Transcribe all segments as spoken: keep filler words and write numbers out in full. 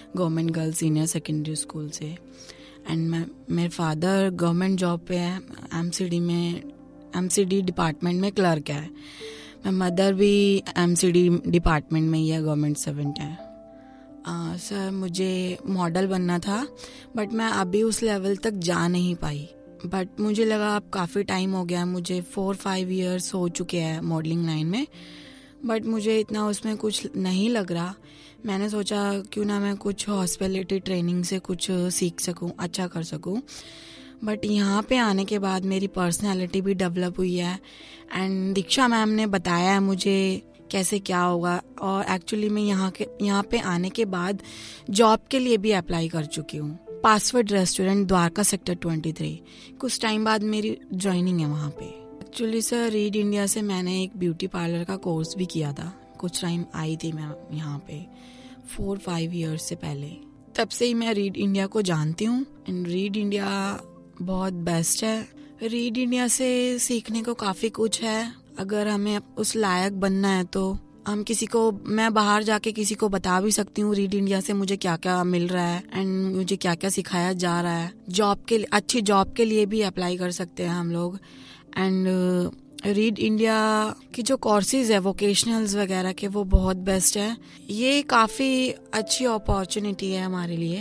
Government girls senior secondary school से। And मैं मेरे फादर गवर्नमेंट जॉब पे है, एमसीडी में एमसीडी डिपार्टमेंट में क्लर्क है। मैं मदर भी एमसीडी डिपार्टमेंट में ही है, गवर्नमेंट सर्वेंट है। सर मुझे मॉडल बनना था, बट मैं अभी उस लेवल तक जा नहीं पाई। बट मुझे लगा अब काफ़ी टाइम हो गया, मुझे फोर फाइव इयर्स हो चुके हैं मॉडलिंग लाइन में, बट मुझे इतना उसमें कुछ नहीं लग रहा। मैंने सोचा क्यों ना मैं कुछ हॉस्पिटैलिटी ट्रेनिंग से कुछ सीख सकूं, अच्छा कर सकूं। बट यहाँ पे आने के बाद मेरी पर्सनालिटी भी डेवलप हुई है एंड दीक्षा मैम ने बताया है मुझे कैसे क्या होगा। और एक्चुअली मैं यहाँ के यहाँ पे आने के बाद जॉब के लिए भी अप्लाई कर चुकी हूँ। Password restaurant Dwarka sector twenty three, कुछ टाइम बाद मेरी ज्वाइनिंग है वहाँ पे। एक्चुअली सर रीड इंडिया से मैंने एक ब्यूटी पार्लर का कोर्स भी किया था, कुछ टाइम आई थी मैं यहाँ पे फोर फाइव इयर्स से पहले। तब से ही मैं रीड इंडिया को जानती हूँ एंड रीड इंडिया बहुत बेस्ट है। रीड इंडिया से सीखने को काफ़ी कुछ है। अगर हमें उस लायक बनना है तो हम किसी को, मैं बाहर जाके किसी को बता भी सकती हूँ रीड इंडिया से मुझे क्या क्या मिल रहा है एंड मुझे क्या क्या सिखाया जा रहा है। जॉब के लिए, अच्छी जॉब के लिए भी अप्लाई कर सकते हैं हम लोग। एंड रीड इंडिया की जो कोर्सेज है वोकेशनल्स वगैरह के, वो बहुत बेस्ट है। ये काफ़ी अच्छी अपॉर्चुनिटी है हमारे लिए।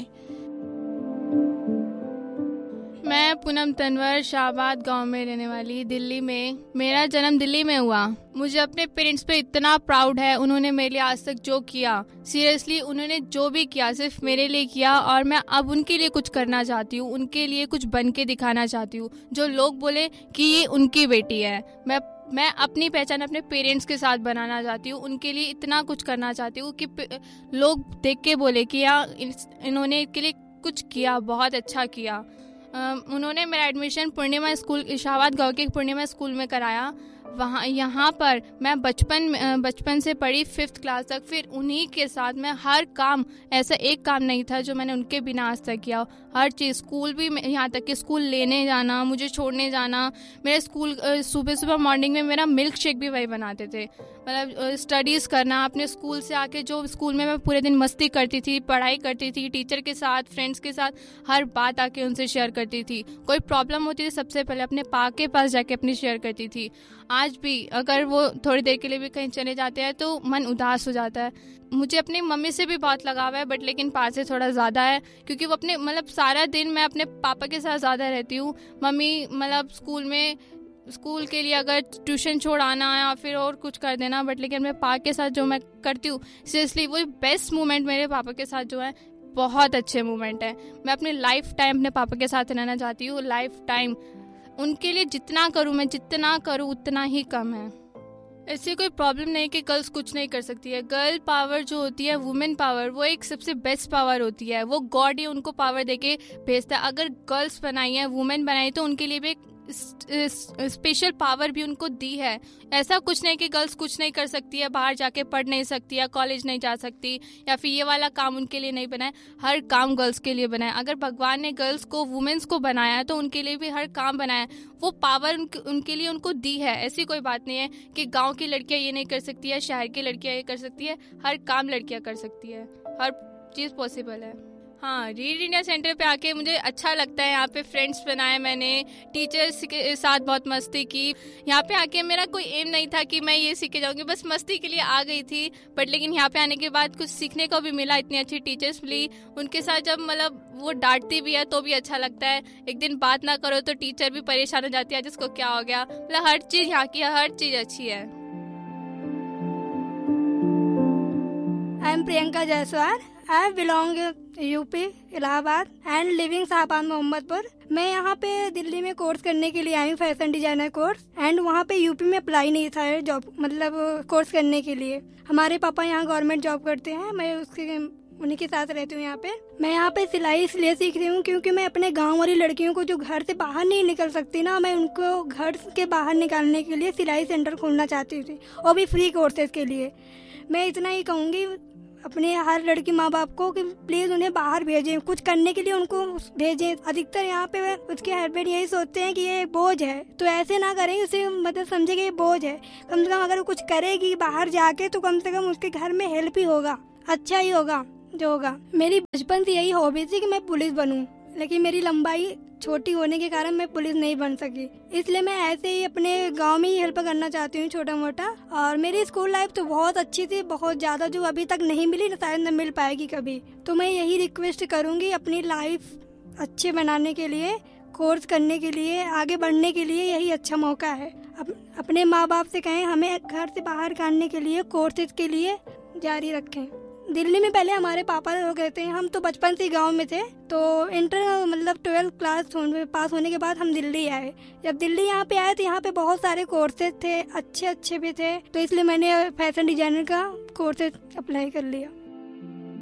मैं पूनम तनवर शाहबाद गांव में रहने वाली, दिल्ली में। मेरा जन्म दिल्ली में हुआ। मुझे अपने पेरेंट्स पे इतना प्राउड है, उन्होंने मेरे लिए आज तक जो किया, सीरियसली उन्होंने जो भी किया सिर्फ मेरे लिए किया। और मैं अब उनके लिए कुछ करना चाहती हूँ, उनके लिए कुछ बन के दिखाना चाहती हूँ। जो लोग बोले कि ये उनकी बेटी है, मैं मैं अपनी पहचान अपने पेरेंट्स के साथ बनाना चाहती हूँ। उनके लिए इतना कुछ करना चाहती हूँ कि लोग देख के बोले कि यार इन्होंने इसके लिए कुछ किया, बहुत अच्छा किया। Uh, उन्होंने मेरा एडमिशन पूर्णिमा स्कूल, शाहबाद गांव के पूर्णिमा स्कूल में कराया। वहाँ यहाँ पर मैं बचपन बचपन से पढ़ी फिफ्थ क्लास तक। फिर उन्हीं के साथ मैं हर काम, ऐसा एक काम नहीं था जो मैंने उनके बिना आज तक किया। हर चीज़, स्कूल भी, यहाँ तक कि स्कूल लेने जाना, मुझे छोड़ने जाना। मेरे स्कूल सुबह सुबह मॉर्निंग में मेरा मिल्क शेक भी वही बनाते थे। मतलब स्टडीज़ करना, अपने स्कूल से आके जो स्कूल में मैं पूरे दिन मस्ती करती थी, पढ़ाई करती थी, टीचर के साथ, फ्रेंड्स के साथ हर बात आके उनसे शेयर करती थी। कोई प्रॉब्लम होती थी सबसे पहले अपने पा के पास जाके अपनी शेयर करती थी। आज भी अगर वो थोड़ी देर के लिए भी कहीं चले जाते हैं तो मन उदास हो जाता है। मुझे अपनी मम्मी से भी बहुत लगाव है, बट लेकिन पास से थोड़ा ज़्यादा है, क्योंकि वो अपने मतलब सारा दिन मैं अपने पापा के साथ ज़्यादा रहती हूँ। मम्मी मतलब स्कूल में, स्कूल के लिए अगर ट्यूशन छोड़ाना या फिर और कुछ कर देना, बट लेकिन मेरे पापा के साथ जो मैं करती हूँ, सीरियसली वो बेस्ट मोमेंट मेरे पापा के साथ जो है, बहुत अच्छे मोमेंट है। मैं अपनी लाइफ टाइम अपने पापा के साथ रहना चाहती हूँ, लाइफ टाइम। उनके लिए जितना करूँ मैं, जितना करूँ उतना ही कम है। ऐसी कोई प्रॉब्लम नहीं कि गर्ल्स कुछ नहीं कर सकती है। गर्ल पावर जो होती है, वुमेन पावर, वो एक सबसे बेस्ट पावर होती है। वो गॉड ही उनको पावर देके भेजता है। अगर गर्ल्स बनाई है, वुमेन बनाई, तो उनके लिए भी एक स्पेशल पावर भी उनको दी है। ऐसा कुछ नहीं कि गर्ल्स कुछ नहीं कर सकती है, बाहर जाके पढ़ नहीं सकती है, कॉलेज नहीं जा सकती, या फिर ये वाला काम उनके लिए नहीं बनाए। हर काम गर्ल्स के लिए बनाया। अगर भगवान ने गर्ल्स को, वुमेन्स को बनाया है, तो उनके लिए भी हर काम बनाया। वो पावर उनके, उनके लिए उनको दी है। ऐसी कोई बात नहीं है कि गाँव की लड़कियाँ ये नहीं कर सकती है, शहर की लड़कियाँ ये कर सकती है। हर काम लड़कियाँ कर सकती है, हर चीज़ पॉसिबल है। हाँ, रीड इंडिया सेंटर पे आके मुझे अच्छा लगता है। यहाँ पे फ्रेंड्स बनाए मैंने, टीचर्स के साथ बहुत मस्ती की। यहाँ पे आके मेरा कोई एम नहीं था कि मैं ये सीख के जाऊँगी, बस मस्ती के लिए आ गई थी। बट लेकिन यहाँ पे आने के बाद कुछ सीखने को भी मिला। इतनी अच्छी टीचर्स मिली, उनके साथ जब मतलब वो डांटती भी है तो भी अच्छा लगता है। एक दिन बात ना करो तो टीचर भी परेशान हो जाती है, जिसको क्या हो गया। मतलब हर चीज़ यहाँ की, हर चीज़ अच्छी है। I am Priyanka Jaiswal. I belong UP Allahabad and living Shahabad Mohammadpur. मैं यहाँ पे दिल्ली में कोर्स करने के लिए आई हूँ, फैशन डिजाइनर कोर्स। एंड वहाँ पे यूपी में अप्लाई नहीं था जॉब, मतलब कोर्स करने के लिए। हमारे पापा यहाँ गवर्नमेंट जॉब करते हैं, मैं उसके उन्हीं के साथ रहती हूँ यहाँ पे। मैं यहाँ पे सिलाई इसलिए सीख रही हूँ क्योंकि मैं अपने गांव वाली लड़कियों को जो घर से बाहर नहीं निकल सकती ना, मैं उनको घर के बाहर निकालने के लिए सिलाई सेंटर खोलना चाहती थी, और भी फ्री कोर्सेज के लिए। मैं इतना ही कहूँगी अपने हर लड़की माँ बाप को कि प्लीज़ उन्हें बाहर भेजें, कुछ करने के लिए उनको भेजें। अधिकतर यहाँ पे उसके हस्बैंड यही सोचते हैं कि ये बोझ है, तो ऐसे ना करें, उसे मतलब समझे कि ये बोझ है। कम से कम अगर वो कुछ करेगी बाहर जाके तो कम से कम उसके घर में हेल्प ही होगा, अच्छा ही होगा। योगा। मेरी बचपन से यही हॉबी थी कि मैं पुलिस बनूं, लेकिन मेरी लंबाई छोटी होने के कारण मैं पुलिस नहीं बन सकी, इसलिए मैं ऐसे ही अपने गांव में ही हेल्प करना चाहती हूँ छोटा मोटा। और मेरी स्कूल लाइफ तो बहुत अच्छी थी, बहुत ज़्यादा, जो अभी तक नहीं मिली, शायद न मिल पाएगी कभी। तो मैं यही रिक्वेस्ट करूँगी, अपनी लाइफ अच्छे बनाने के लिए, कोर्स करने के लिए, आगे बढ़ने के लिए यही अच्छा मौका है। अप, अपने माँ बाप से कहें हमें घर से बाहर काटने के लिए कोर्सेज के लिए जारी रखें। दिल्ली में पहले हमारे पापा लोग रहते हैं, हम तो बचपन से गांव में थे, तो इंटर मतलब ट्वेल्थ क्लास होने पास होने के बाद हम दिल्ली आए। जब दिल्ली यहाँ पे आए तो यहाँ पे बहुत सारे कोर्सेज थे, अच्छे अच्छे भी थे, तो इसलिए मैंने फैशन डिजाइनर का कोर्सेज अप्लाई कर लिया।